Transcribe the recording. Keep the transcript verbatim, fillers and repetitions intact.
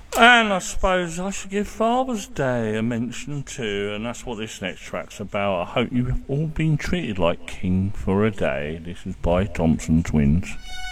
And I suppose I should give Father's Day a mention too, and that's what this next track's about. I hope you've all been treated like king for a day. This is by Thompson Twins.